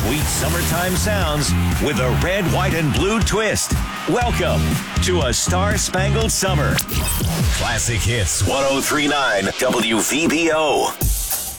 sweet summertime sounds with a red, white, and blue twist. Welcome to A Star-Spangled Summer. Classic Hits 103.9 WVBO.